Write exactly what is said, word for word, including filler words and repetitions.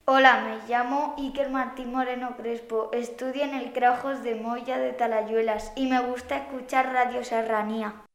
Hola, me llamo Iker Martín Moreno Crespo, estudio en el Crajos de Moya de Talayuelas y me gusta escuchar Radio Serranía.